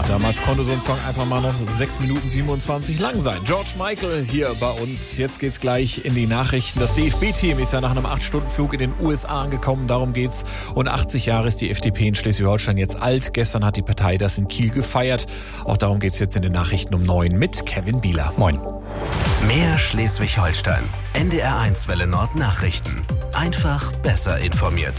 Damals konnte so ein Song einfach mal noch 6 Minuten 27 lang sein. George Michael hier bei uns. Jetzt geht's gleich in die Nachrichten. Das DFB-Team ist ja nach einem 8-Stunden-Flug in den USA angekommen. Darum geht's. Und 80 Jahre ist die FDP in Schleswig-Holstein jetzt alt. Gestern hat die Partei das in Kiel gefeiert. Auch darum geht's jetzt in den Nachrichten um 9 mit Kevin Bieler. Moin. Mehr Schleswig-Holstein. NDR1 Welle Nord Nachrichten. Einfach besser informiert.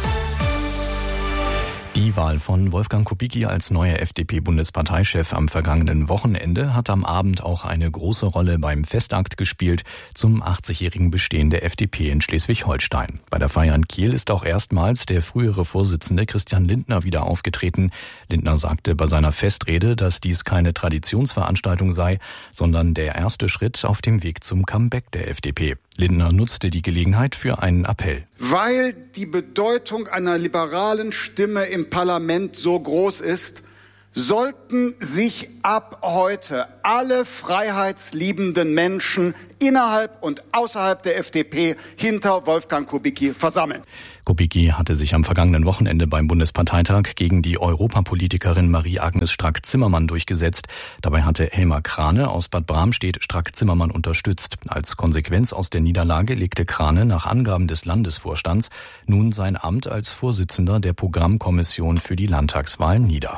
Die Wahl von Wolfgang Kubicki als neuer FDP-Bundesparteichef am vergangenen Wochenende hat am Abend auch eine große Rolle beim Festakt gespielt zum 80-jährigen Bestehen der FDP in Schleswig-Holstein. Bei der Feier in Kiel ist auch erstmals der frühere Vorsitzende Christian Lindner wieder aufgetreten. Lindner sagte bei seiner Festrede, dass dies keine Traditionsveranstaltung sei, sondern der erste Schritt auf dem Weg zum Comeback der FDP. Lindner nutzte die Gelegenheit für einen Appell. Weil die Bedeutung einer liberalen Stimme im Parlament so groß ist, sollten sich ab heute alle freiheitsliebenden Menschen innerhalb und außerhalb der FDP hinter Wolfgang Kubicki versammeln. Kubicki hatte sich am vergangenen Wochenende beim Bundesparteitag gegen die Europapolitikerin Marie-Agnes Strack-Zimmermann durchgesetzt. Dabei hatte Helma Krane aus Bad Bramstedt Strack-Zimmermann unterstützt. Als Konsequenz aus der Niederlage legte Krane nach Angaben des Landesvorstands nun sein Amt als Vorsitzender der Programmkommission für die Landtagswahl nieder.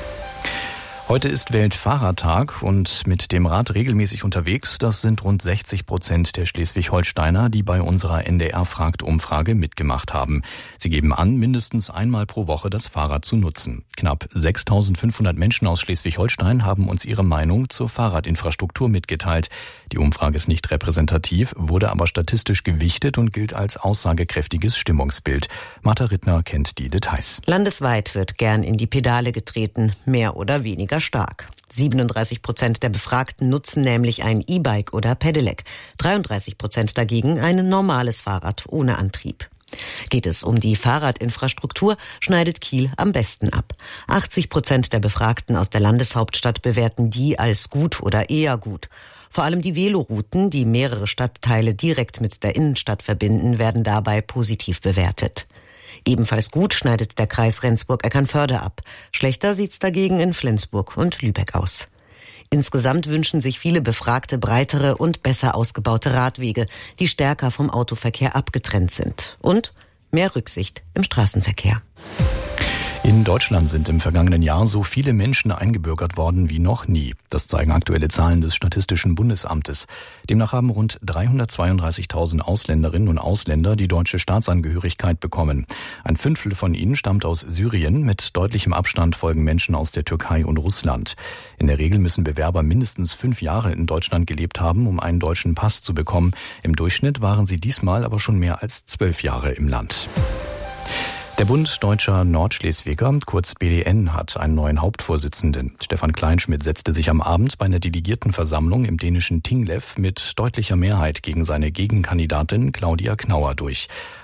Heute ist Weltfahrradtag und mit dem Rad regelmäßig unterwegs. Das sind rund 60% der Schleswig-Holsteiner, die bei unserer NDR-Fragt-Umfrage mitgemacht haben. Sie geben an, mindestens einmal pro Woche das Fahrrad zu nutzen. Knapp 6.500 Menschen aus Schleswig-Holstein haben uns ihre Meinung zur Fahrradinfrastruktur mitgeteilt. Die Umfrage ist nicht repräsentativ, wurde aber statistisch gewichtet und gilt als aussagekräftiges Stimmungsbild. Martha Rittner kennt die Details. Landesweit wird gern in die Pedale getreten, mehr oder weniger stark. 37% der Befragten nutzen nämlich ein E-Bike oder Pedelec. 33% dagegen ein normales Fahrrad ohne Antrieb. Geht es um die Fahrradinfrastruktur, schneidet Kiel am besten ab. 80% der Befragten aus der Landeshauptstadt bewerten die als gut oder eher gut. Vor allem die Velorouten, die mehrere Stadtteile direkt mit der Innenstadt verbinden, werden dabei positiv bewertet. Ebenfalls gut schneidet der Kreis Rendsburg-Eckernförde ab. Schlechter sieht's dagegen in Flensburg und Lübeck aus. Insgesamt wünschen sich viele Befragte breitere und besser ausgebaute Radwege, die stärker vom Autoverkehr abgetrennt sind. Und mehr Rücksicht im Straßenverkehr. In Deutschland sind im vergangenen Jahr so viele Menschen eingebürgert worden wie noch nie. Das zeigen aktuelle Zahlen des Statistischen Bundesamtes. Demnach haben rund 332.000 Ausländerinnen und Ausländer die deutsche Staatsangehörigkeit bekommen. Ein Fünftel von ihnen stammt aus Syrien. Mit deutlichem Abstand folgen Menschen aus der Türkei und Russland. In der Regel müssen Bewerber mindestens 5 Jahre in Deutschland gelebt haben, um einen deutschen Pass zu bekommen. Im Durchschnitt waren sie diesmal aber schon mehr als 12 Jahre im Land. Der Bund Deutscher Nordschleswiger, kurz BDN, hat einen neuen Hauptvorsitzenden. Stefan Kleinschmidt setzte sich am Abend bei einer Delegiertenversammlung im dänischen Tinglev mit deutlicher Mehrheit gegen seine Gegenkandidatin Claudia Knauer durch.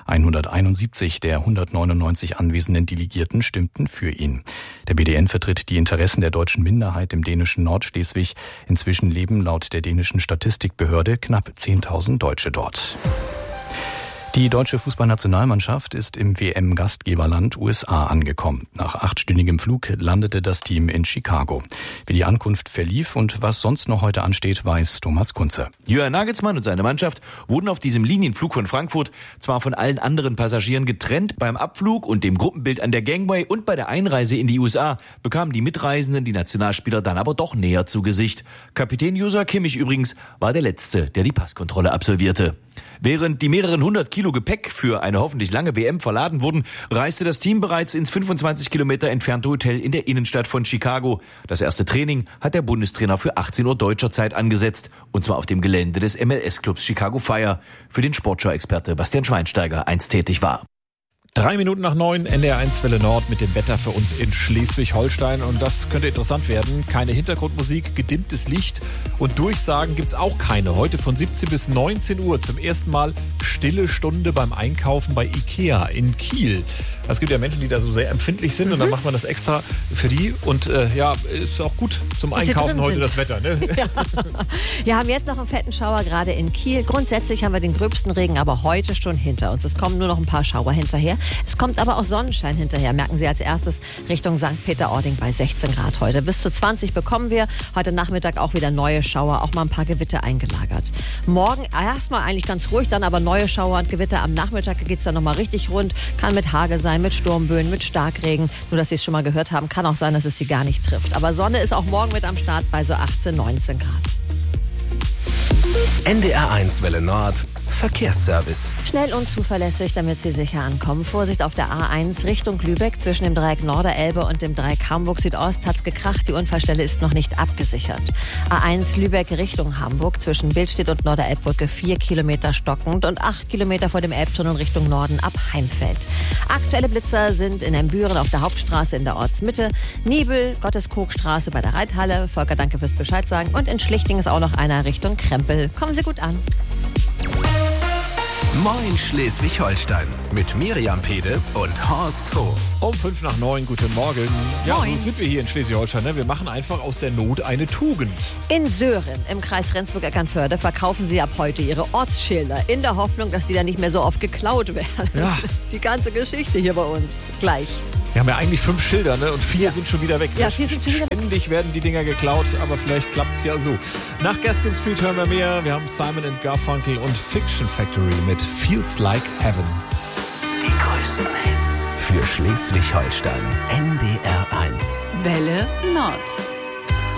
171 der 199 anwesenden Delegierten stimmten für ihn. Der BDN vertritt die Interessen der deutschen Minderheit im dänischen Nordschleswig. Inzwischen leben laut der dänischen Statistikbehörde knapp 10.000 Deutsche dort. Die deutsche Fußballnationalmannschaft ist im WM-Gastgeberland USA angekommen. Nach 8-stündigem Flug landete das Team in Chicago. Wie die Ankunft verlief und was sonst noch heute ansteht, weiß Thomas Kunze. Jürgen Nagelsmann und seine Mannschaft wurden auf diesem Linienflug von Frankfurt zwar von allen anderen Passagieren getrennt. Beim Abflug und dem Gruppenbild an der Gangway und bei der Einreise in die USA bekamen die Mitreisenden die Nationalspieler dann aber doch näher zu Gesicht. Kapitän Joshua Kimmich übrigens war der Letzte, der die Passkontrolle absolvierte. Während die mehreren 100 Kilo Gepäck für eine hoffentlich lange WM verladen wurden, reiste das Team bereits ins 25 Kilometer entfernte Hotel in der Innenstadt von Chicago. Das erste Training hat der Bundestrainer für 18 Uhr deutscher Zeit angesetzt, und zwar auf dem Gelände des MLS-Clubs Chicago Fire, für den Sportschau-Experte Bastian Schweinsteiger einst tätig war. 3 Minuten nach 9, NDR1 Welle Nord mit dem Wetter für uns in Schleswig-Holstein. Und das könnte interessant werden. Keine Hintergrundmusik, gedimmtes Licht und Durchsagen gibt's auch keine. Heute von 17 bis 19 Uhr zum ersten Mal stille Stunde beim Einkaufen bei Ikea in Kiel. Es gibt ja Menschen, die da so sehr empfindlich sind und dann macht man das extra für die. Und ist auch gut zum Einkaufen heute das Wetter. Ne? Ja. Wir haben jetzt noch einen fetten Schauer gerade in Kiel. Grundsätzlich haben wir den gröbsten Regen aber heute schon hinter uns. Es kommen nur noch ein paar Schauer hinterher. Es kommt aber auch Sonnenschein hinterher, merken Sie als erstes Richtung St. Peter-Ording bei 16 Grad heute. Bis zu 20 bekommen wir. Heute Nachmittag auch wieder neue Schauer, auch mal ein paar Gewitter eingelagert. Morgen erstmal eigentlich ganz ruhig, dann aber neue Schauer und Gewitter. Am Nachmittag geht es dann nochmal richtig rund. Kann mit Hagel sein, mit Sturmböen, mit Starkregen. Nur, dass Sie es schon mal gehört haben, kann auch sein, dass es Sie gar nicht trifft. Aber Sonne ist auch morgen mit am Start bei so 18, 19 Grad. NDR1 Welle Nord. Verkehrsservice. Schnell und zuverlässig, damit Sie sicher ankommen. Vorsicht auf der A1 Richtung Lübeck. Zwischen dem Dreieck Norderelbe und dem Dreieck Hamburg Südost hat's gekracht. Die Unfallstelle ist noch nicht abgesichert. A1 Lübeck Richtung Hamburg. Zwischen Billstedt und Norderelbbrücke 4 Kilometer stockend und 8 Kilometer vor dem Elbtunnel Richtung Norden ab Heimfeld. Aktuelle Blitzer sind in Embüren auf der Hauptstraße in der Ortsmitte, Nibel, Gotteskogstraße bei der Reithalle. Volker, danke fürs Bescheid sagen. Und in Schlichting ist auch noch einer Richtung Krempel. Kommen Sie gut an. Moin Schleswig-Holstein mit Miriam Pede und Horst Hof. Um 8:55, guten Morgen. Ja, Moin. so sind wir hier in Schleswig-Holstein. Ne? Wir machen einfach aus der Not eine Tugend. In Söhren im Kreis Rendsburg-Eckernförde verkaufen sie ab heute ihre Ortsschilder in der Hoffnung, dass die dann nicht mehr so oft geklaut werden. Ja. Die ganze Geschichte hier bei uns. Gleich. Wir haben ja eigentlich 5 Schilder, ne? Und 4 sind schon wieder weg. Ja, 4 sind schon wieder weg. Ständig werden die Dinger geklaut, aber vielleicht klappt's ja so. Nach Gaskin Street hören wir mehr. Wir haben Simon & Garfunkel und Fiction Factory mit Feels Like Heaven. Die größten Hits für Schleswig-Holstein. NDR1. Welle Nord.